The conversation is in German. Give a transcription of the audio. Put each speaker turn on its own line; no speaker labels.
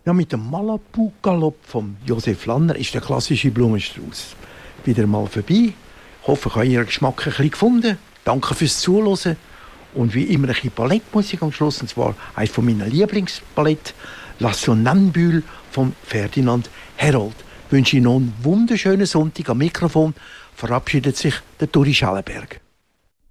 Ja, mit dem Malibu-Galopp von Josef Lanner ist der klassische Blumenstrauß wieder mal vorbei. Ich hoffe, ich habe Ihren Geschmack ein bisschen gefunden. Danke fürs Zuhören. Und wie immer ein bisschen Ballettmusik am Schluss. Und zwar eines von meinen Lieblingsballett, La Sonnambule von Ferdinand Herold. Ich wünsche Ihnen noch einen wunderschönen Sonntag am Mikrofon. Verabschiedet sich der Turi Schellenberg.